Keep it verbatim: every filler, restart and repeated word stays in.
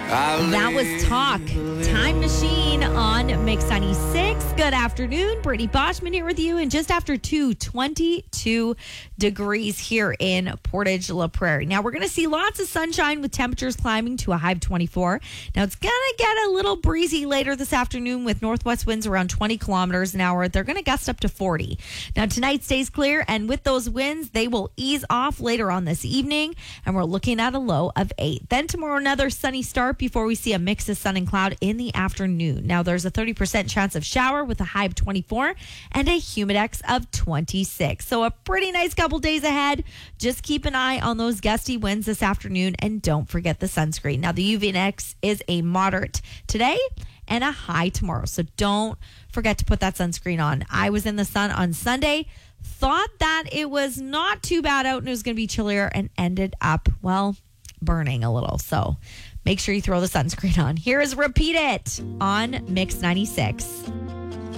That was Talk, Time Machine on Mix ninety-six. Good afternoon. Brittany Boschman here with you. And just after two, twenty-two degrees here in Portage La Prairie. Now, we're going to see lots of sunshine with temperatures climbing to a high of twenty-four. Now, it's going to get a little breezy later this afternoon with northwest winds around twenty kilometers an hour. They're going to gust up to forty. Now, tonight stays clear, and with those winds, they will ease off later on this evening, and we're looking at a low of eight. Then tomorrow, another sunny start before we see a mix of sun and cloud in the afternoon. Now, there's a thirty percent chance of shower with a high of twenty-four and a humidex of twenty-six. So a pretty nice couple days ahead. Just keep an eye on those gusty winds this afternoon, and don't forget the sunscreen. Now, the U V index is a moderate today and a high tomorrow. So don't forget to put that sunscreen on. I was in the sun on Sunday, thought that it was not too bad out and it was going to be chillier, and ended up, well, burning a little. So make sure you throw the sunscreen on. Here is Repeat It on Mix ninety-six.